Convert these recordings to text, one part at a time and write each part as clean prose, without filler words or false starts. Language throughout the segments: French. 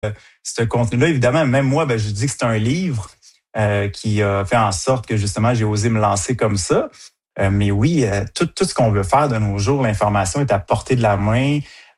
ce contenu-là. Évidemment, même moi, je dis que c'est un livre qui a fait en sorte que justement j'ai osé me lancer comme ça. Mais oui, tout ce qu'on veut faire de nos jours, l'information est à portée de la main.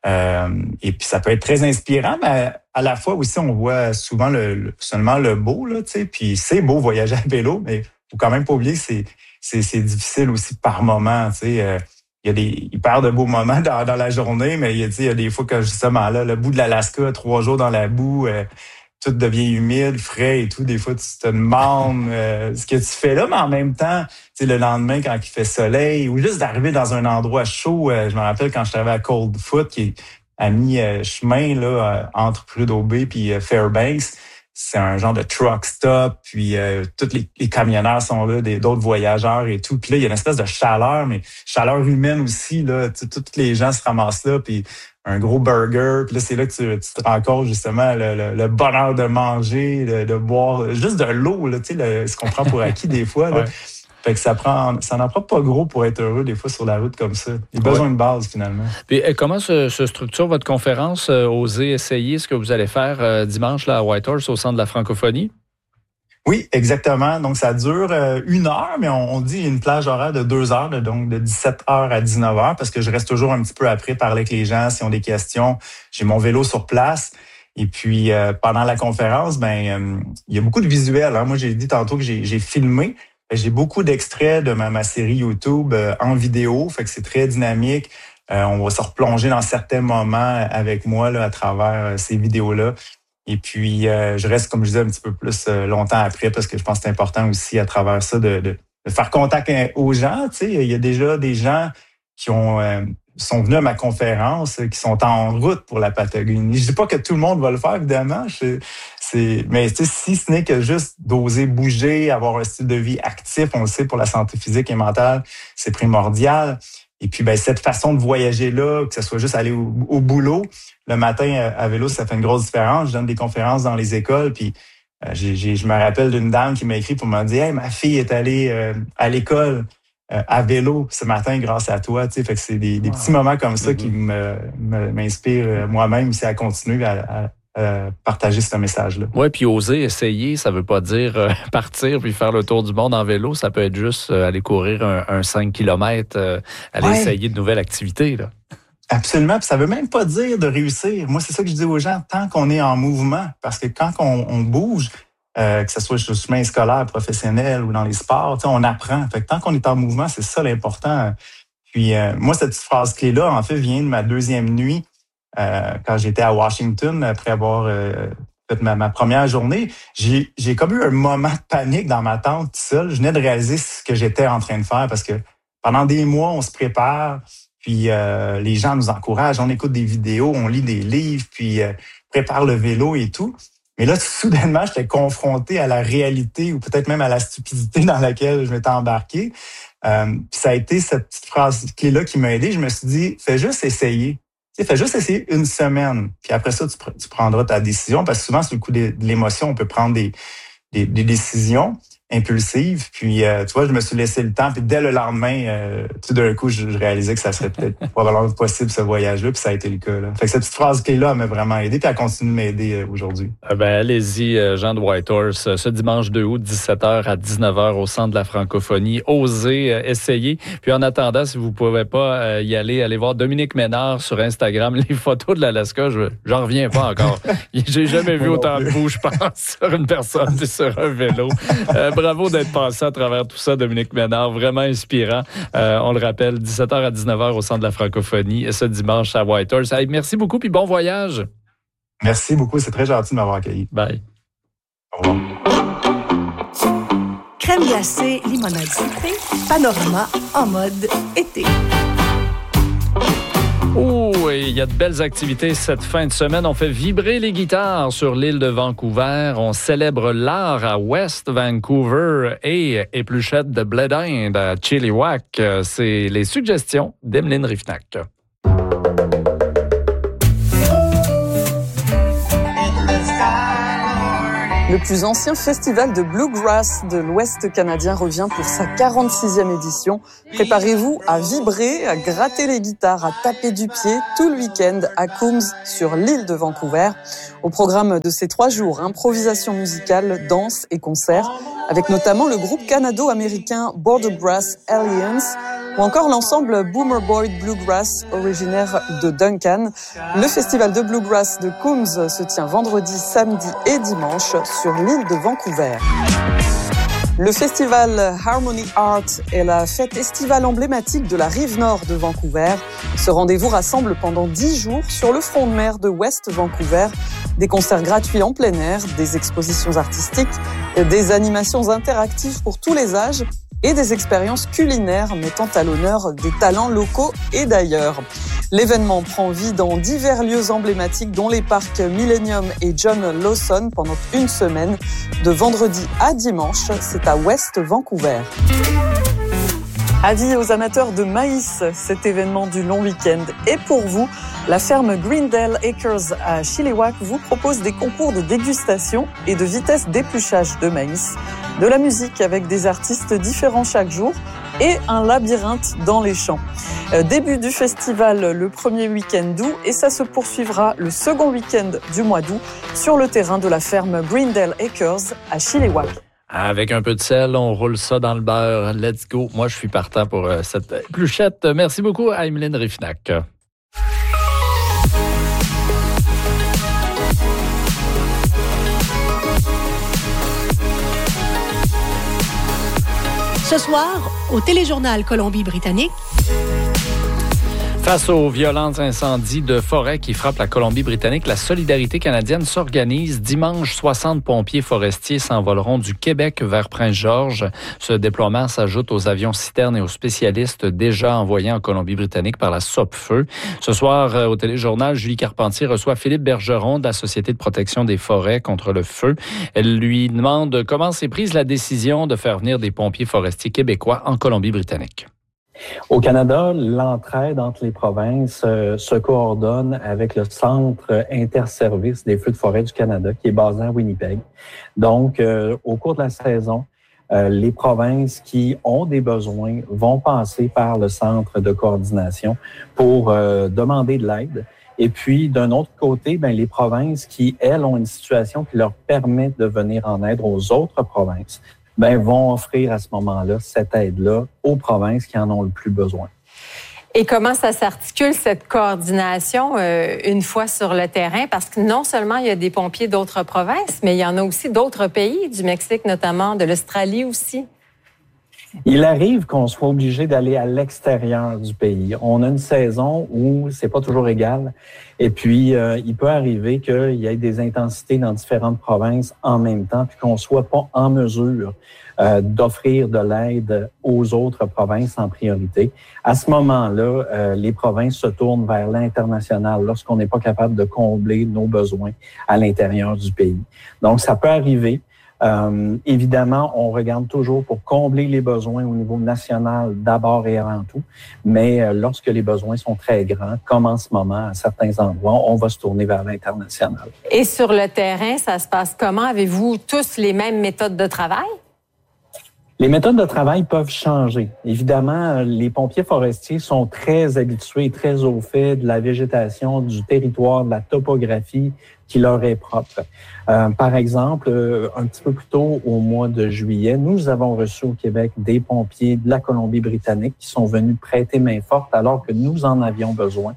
Et puis ça peut être très inspirant, mais à la fois aussi, on voit souvent seulement le beau, là, tu sais. Puis c'est beau voyager à vélo, mais faut quand même pas oublier que c'est difficile aussi par moment, tu sais. Il y a des hyper de beaux moments dans la journée, mais il y a des fois que justement là, le bout de l'Alaska, 3 jours dans la boue, tout devient humide, frais et tout. Des fois, tu te demandes ce que tu fais là, mais en même temps, tu sais, le lendemain, quand il fait soleil, ou juste d'arriver dans un endroit chaud. Je me rappelle quand je suis arrivé à Cold Foot, qui est à mi-chemin là, entre Prudhoe Bay puis Fairbanks. C'est un genre de truck stop, puis tous les camionneurs sont là, d'autres voyageurs et tout. Puis là, il y a une espèce de chaleur, mais chaleur humaine aussi, là. Tous les gens se ramassent là, puis un gros burger. Puis là, c'est là que tu te rends compte, justement, le bonheur de manger, de boire, juste de l'eau, là, tu sais, ce qu'on prend pour acquis des fois, là. Ouais. Fait que ça n'en prend pas gros pour être heureux des fois sur la route comme ça. Il y a besoin de base finalement. Puis comment se structure votre conférence Oser essayer ce que vous allez faire dimanche là, à Whitehorse au centre de la francophonie? Oui, exactement. Donc ça dure 1 heure, mais on dit une plage horaire de 2 heures, donc de 17h à 19h, parce que je reste toujours un petit peu après parler avec les gens s'ils ont des questions. J'ai mon vélo sur place. Et puis pendant la conférence, il y a beaucoup de visuels. Hein. Moi, j'ai dit tantôt que j'ai filmé. J'ai beaucoup d'extraits de ma série YouTube en vidéo, fait que c'est très dynamique. On va se replonger dans certains moments avec moi là, à travers ces vidéos-là. Et puis, je reste, comme je disais, un petit peu plus longtemps après parce que je pense que c'est important aussi à travers ça de faire contact aux gens. Tu sais, il y a déjà des gens qui sont venus à ma conférence, qui sont en route pour la Patagonie. Je dis pas que tout le monde va le faire, évidemment. Mais si ce n'est que juste d'oser bouger, avoir un style de vie actif, on le sait, pour la santé physique et mentale, c'est primordial. Et puis, cette façon de voyager-là, que ce soit juste aller au boulot, le matin à vélo, ça fait une grosse différence. Je donne des conférences dans les écoles, puis je me rappelle d'une dame qui m'a écrit pour me dire « Hey, ma fille est allée à l'école à vélo ce matin grâce à toi. » Tu sais, fait que c'est des petits moments comme ça qui m'inspirent moi-même aussi à continuer à partager ce message-là. Oui, puis oser essayer, ça veut pas dire partir puis faire le tour du monde en vélo. Ça peut être juste aller courir un 5 km, aller essayer de nouvelles activités, là. Absolument, puis ça veut même pas dire de réussir. Moi, c'est ça que je dis aux gens, tant qu'on est en mouvement, parce que quand on bouge, que ce soit sur le chemin scolaire, professionnel ou dans les sports, on apprend. Fait que tant qu'on est en mouvement, c'est ça l'important. Puis moi, cette petite phrase clé-là, en fait, vient de ma 2e nuit quand j'étais à Washington, après avoir fait ma première journée. J'ai comme eu un moment de panique dans ma tente tout seul. Je venais de réaliser ce que j'étais en train de faire parce que pendant des mois, on se prépare, puis les gens nous encouragent, on écoute des vidéos, on lit des livres, puis prépare le vélo et tout. Mais là, soudainement, j'étais confronté à la réalité ou peut-être même à la stupidité dans laquelle je m'étais embarqué. Puis ça a été cette petite phrase clé-là qui m'a aidé. Je me suis dit, fais juste essayer. Tu sais, fais juste essayer 1 semaine. Puis après ça, tu prendras ta décision. Parce que souvent, sur le coup de l'émotion, on peut prendre des décisions impulsive. Puis, tu vois, je me suis laissé le temps. Puis dès le lendemain, tout d'un coup, je réalisais que ça serait peut-être probablement possible, ce voyage-là. Puis ça a été le cas, là. Fait que cette petite phrase clé-là, elle m'a vraiment aidé. Puis elle continue de m'aider aujourd'hui. Allez-y, Jean de Whitehorse, ce dimanche 2 août, 17h à 19h au centre de la francophonie. Osez essayer. Puis en attendant, si vous ne pouvez pas y aller, allez voir Dominique Ménard sur Instagram. Les photos de l'Alaska, j'en reviens pas encore. J'ai jamais vu autant de boue, je pense, sur une personne puis sur un vélo. Bravo d'être passé à travers tout ça, Dominique Ménard. Vraiment inspirant. On le rappelle, 17h à 19h au centre de la francophonie, ce dimanche à Whitehorse. Hey, merci beaucoup, puis bon voyage. Merci beaucoup. C'est très gentil de m'avoir accueilli. Bye. Au revoir. Crème glacée, limonade sucrée, panorama en mode été. Oh, et il y a de belles activités cette fin de semaine. On fait vibrer les guitares sur l'île de Vancouver. On célèbre l'art à West Vancouver et épluchette de blé d'Inde à Chilliwack. C'est les suggestions d'Emeline Rifnac. Le plus ancien festival de bluegrass de l'Ouest canadien revient pour sa 46e édition. Préparez-vous à vibrer, à gratter les guitares, à taper du pied tout le week-end à Coombs sur l'île de Vancouver. Au programme de ces 3 jours, improvisation musicale, danse et concerts, avec notamment le groupe canado-américain Border Brass Alliance ou encore l'ensemble Boomer Boyd Bluegrass originaire de Duncan. Le festival de bluegrass de Coombs se tient vendredi, samedi et dimanche sur l'île de Vancouver. Le festival Harmony Art est la fête estivale emblématique de la rive nord de Vancouver. Ce rendez-vous rassemble pendant 10 jours sur le front de mer de West Vancouver des concerts gratuits en plein air, des expositions artistiques, des animations interactives pour tous les âges et des expériences culinaires mettant à l'honneur des talents locaux et d'ailleurs. L'événement prend vie dans divers lieux emblématiques dont les parcs Millennium et John Lawson pendant une semaine, de vendredi à dimanche. C'est à West Vancouver. Avis aux amateurs de maïs, cet événement du long week-end est pour vous. La ferme Greendale Acres à Chilliwack vous propose des concours de dégustation et de vitesse d'épluchage de maïs, de la musique avec des artistes différents chaque jour et un labyrinthe dans les champs. Début du festival le premier week-end d'août et ça se poursuivra le second week-end du mois d'août sur le terrain de la ferme Greendale Acres à Chilliwack. Avec un peu de sel, on roule ça dans le beurre. Let's go. Moi, je suis partant pour cette épluchette. Merci beaucoup à Emeline Riffnac. Ce soir, au téléjournal Colombie-Britannique. Face aux violents incendies de forêt qui frappent la Colombie-Britannique, la solidarité canadienne s'organise. Dimanche, 60 pompiers forestiers s'envoleront du Québec vers Prince-Georges. Ce déploiement s'ajoute aux avions citernes et aux spécialistes déjà envoyés en Colombie-Britannique par la SOPFEU. Ce soir, au téléjournal, Julie Carpentier reçoit Philippe Bergeron de la Société de protection des forêts contre le feu. Elle lui demande comment s'est prise la décision de faire venir des pompiers forestiers québécois en Colombie-Britannique. Au Canada, l'entraide entre les provinces se coordonne avec le Centre interservice des feux de forêt du Canada, qui est basé à Winnipeg. Donc, au cours de la saison, les provinces qui ont des besoins vont passer par le centre de coordination pour demander de l'aide. Et puis, d'un autre côté, les provinces qui, elles, ont une situation qui leur permet de venir en aide aux autres provinces, vont offrir à ce moment-là cette aide-là aux provinces qui en ont le plus besoin. Et comment ça s'articule, cette coordination, une fois sur le terrain? Parce que non seulement il y a des pompiers d'autres provinces, mais il y en a aussi d'autres pays, du Mexique notamment, de l'Australie aussi. Il arrive qu'on soit obligé d'aller à l'extérieur du pays. On a une saison où c'est pas toujours égal. Et puis, il peut arriver qu'il y ait des intensités dans différentes provinces en même temps, puis qu'on soit pas en mesure d'offrir de l'aide aux autres provinces en priorité. À ce moment-là, les provinces se tournent vers l'international lorsqu'on n'est pas capable de combler nos besoins à l'intérieur du pays. Donc, ça peut arriver. Évidemment, on regarde toujours pour combler les besoins au niveau national d'abord et avant tout, mais lorsque les besoins sont très grands, comme en ce moment à certains endroits, on va se tourner vers l'international. Et sur le terrain, ça se passe comment? Avez-vous tous les mêmes méthodes de travail? Les méthodes de travail peuvent changer. Évidemment, les pompiers forestiers sont très habitués, très au fait de la végétation, du territoire, de la topographie qui leur est propre. Par exemple, un petit peu plus tôt, au mois de juillet, nous avons reçu au Québec des pompiers de la Colombie-Britannique qui sont venus prêter main forte alors que nous en avions besoin.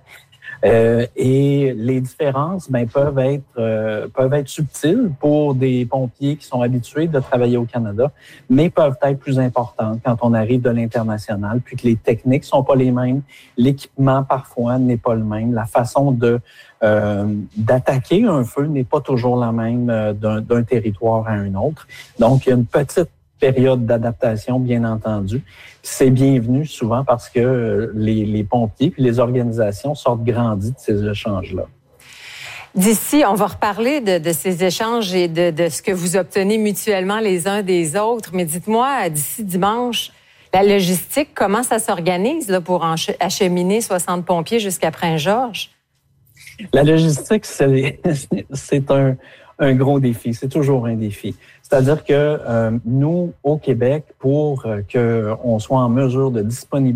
Et les différences peuvent être subtiles pour des pompiers qui sont habitués de travailler au Canada, mais peuvent être plus importantes quand on arrive de l'international, puis que les techniques sont pas les mêmes, l'équipement parfois n'est pas le même, la façon d'attaquer un feu n'est pas toujours la même d'un territoire à un autre. Donc, il y a une petite période d'adaptation, bien entendu. C'est bienvenu souvent parce que les pompiers et les organisations sortent grandis de ces échanges-là. D'ici, on va reparler de ces échanges et de ce que vous obtenez mutuellement les uns des autres. Mais dites-moi, d'ici dimanche, la logistique, comment ça s'organise là, pour acheminer 60 pompiers jusqu'à Prince-Georges? La logistique, c'est un gros défi. C'est toujours un défi. C'est-à-dire que nous, au Québec, pour qu'on soit en mesure de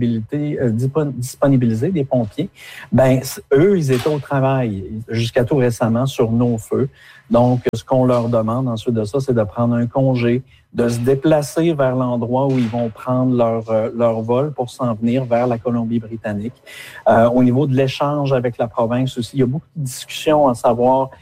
disponibiliser des pompiers, ben eux, ils étaient au travail jusqu'à tout récemment sur nos feux. Donc, ce qu'on leur demande ensuite de ça, c'est de prendre un congé, de se déplacer vers l'endroit où ils vont prendre leur vol pour s'en venir vers la Colombie-Britannique. Au niveau de l'échange avec la province aussi, il y a beaucoup de discussions à savoir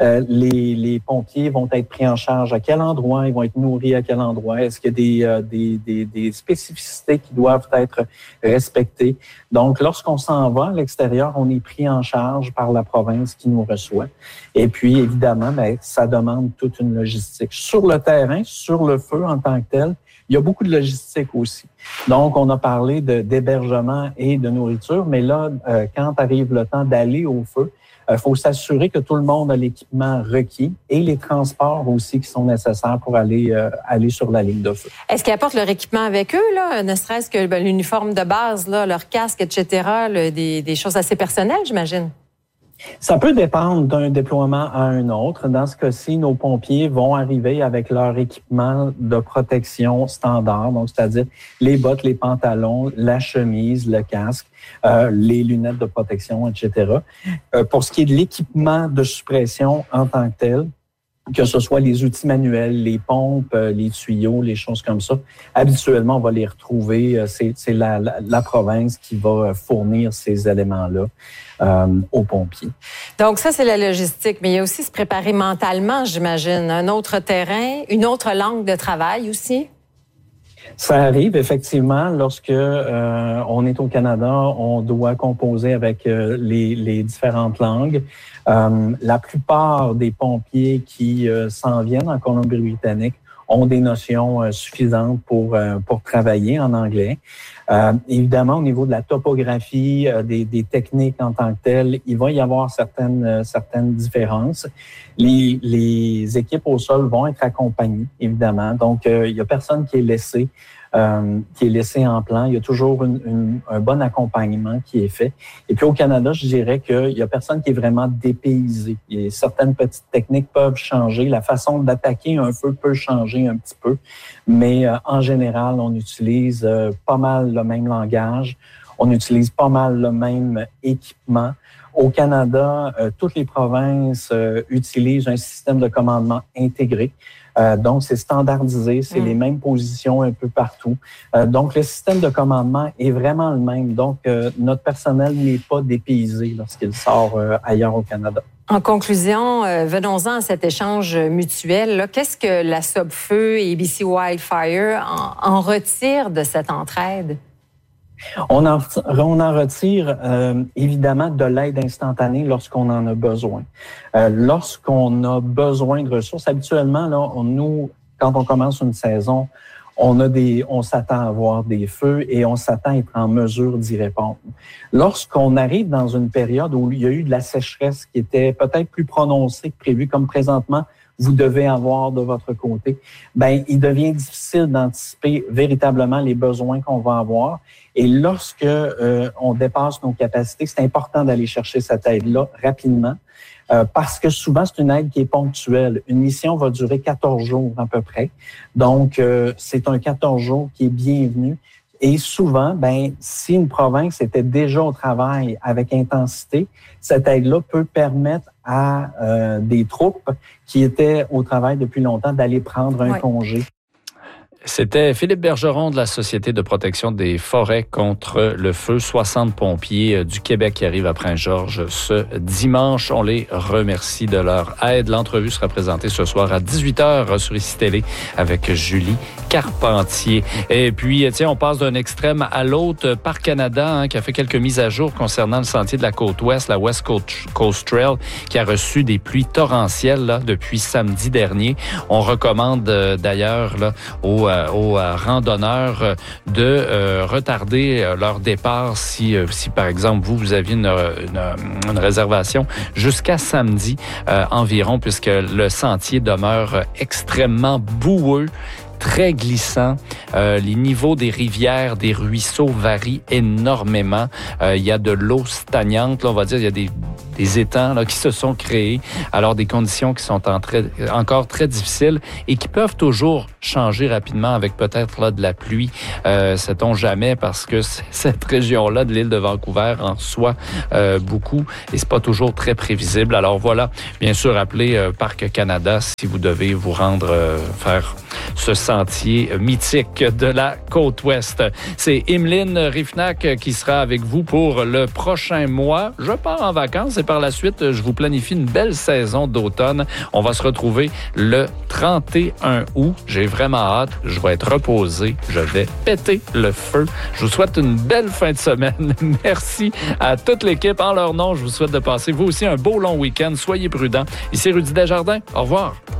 les pompiers vont être pris en charge à quel endroit, ils vont être nourris à quel endroit, est-ce qu'il y a des spécificités qui doivent être respectées. Donc, lorsqu'on s'en va à l'extérieur, on est pris en charge par la province qui nous reçoit. Et puis, évidemment, ça demande toute une logistique. Sur le terrain, sur le feu en tant que tel, il y a beaucoup de logistique aussi. Donc, on a parlé d'hébergement et de nourriture, mais là, quand arrive le temps d'aller au feu, il faut s'assurer que tout le monde a l'équipement requis et les transports aussi qui sont nécessaires pour aller sur la ligne de feu. Est-ce qu'ils apportent leur équipement avec eux, là, ne serait-ce que l'uniforme de base, là, leur casque, etc., des choses assez personnelles, j'imagine? Ça peut dépendre d'un déploiement à un autre. Dans ce cas-ci, nos pompiers vont arriver avec leur équipement de protection standard, donc c'est-à-dire les bottes, les pantalons, la chemise, le casque, les lunettes de protection, etc. Pour ce qui est de l'équipement de suppression en tant que tel, que ce soit les outils manuels, les pompes, les tuyaux, les choses comme ça, habituellement, on va les retrouver. C'est la province qui va fournir ces éléments-là aux pompiers. Donc ça, c'est la logistique, mais il y a aussi se préparer mentalement, j'imagine. Un autre terrain, une autre langue de travail aussi? Ça arrive effectivement lorsque on est au Canada, on doit composer avec les différentes langues. La plupart des pompiers qui s'en viennent en Colombie-Britannique ont des notions suffisantes pour travailler en anglais. Évidemment, au niveau de la topographie, des techniques en tant que telles, il va y avoir certaines différences. Les équipes au sol vont être accompagnées, évidemment. Donc, il y a personne qui est laissé en plan. Il y a toujours un bon accompagnement qui est fait. Et puis au Canada, je dirais qu'il y a personne qui est vraiment dépaysé. Certaines petites techniques peuvent changer. La façon d'attaquer un feu peut changer un petit peu. Mais en général, on utilise pas mal le même langage. On utilise pas mal le même équipement. Au Canada, toutes les provinces utilisent un système de commandement intégré. Donc, c'est standardisé, c'est les mêmes positions un peu partout. Donc, le système de commandement est vraiment le même. Donc, notre personnel n'est pas dépaysé lorsqu'il sort ailleurs au Canada. En conclusion, venons-en à cet échange mutuel, là. Qu'est-ce que la Sopfeu et BC Wildfire en retirent de cette entraide? On en retire évidemment de l'aide instantanée lorsqu'on en a besoin. Lorsqu'on a besoin de ressources, habituellement, là, nous, quand on commence une saison, on s'attend à avoir des feux et on s'attend à être en mesure d'y répondre. Lorsqu'on arrive dans une période où il y a eu de la sécheresse qui était peut-être plus prononcée que prévu, comme présentement, vous devez avoir de votre côté, il devient difficile d'anticiper véritablement les besoins qu'on va avoir. Et lorsque on dépasse nos capacités, c'est important d'aller chercher cette aide-là rapidement parce que souvent, c'est une aide qui est ponctuelle. Une mission va durer 14 jours à peu près. Donc, c'est un 14 jours qui est bienvenu. Et souvent, si une province était déjà au travail avec intensité, cette aide-là peut permettre à des troupes qui étaient au travail depuis longtemps d'aller prendre un congé. C'était Philippe Bergeron de la Société de protection des forêts contre le feu. 60 pompiers du Québec qui arrivent à Prince-Georges ce dimanche. On les remercie de leur aide. L'entrevue sera présentée ce soir à 18h sur ICI Télé avec Julie Carpentier. Et puis, tiens, on passe d'un extrême à l'autre. Parc Canada, qui a fait quelques mises à jour concernant le sentier de la côte ouest, la West Coast Trail, qui a reçu des pluies torrentielles là, depuis samedi dernier. On recommande d'ailleurs là, aux randonneurs de retarder leur départ si par exemple, vous aviez une réservation jusqu'à samedi environ, puisque le sentier demeure extrêmement boueux très glissant. Les niveaux des rivières, des ruisseaux varient énormément. Il y a de l'eau stagnante, là, on va dire, il y a des étangs là, qui se sont créés. Alors, des conditions qui sont encore très difficiles et qui peuvent toujours changer rapidement avec peut-être là, de la pluie. Sait-on jamais, parce que cette région-là de l'île de Vancouver en soit beaucoup et c'est pas toujours très prévisible. Alors voilà, bien sûr, appelez Parc Canada si vous devez vous rendre faire ce sentier mythique de la côte ouest. C'est Emeline Rifnac qui sera avec vous pour le prochain mois. Je pars en vacances et par la suite, je vous planifie une belle saison d'automne. On va se retrouver le 31 août. J'ai vraiment hâte. Je vais être reposé. Je vais péter le feu. Je vous souhaite une belle fin de semaine. Merci à toute l'équipe. En leur nom, je vous souhaite de passer, vous aussi, un beau long week-end. Soyez prudents. Ici Rudy Desjardins. Au revoir.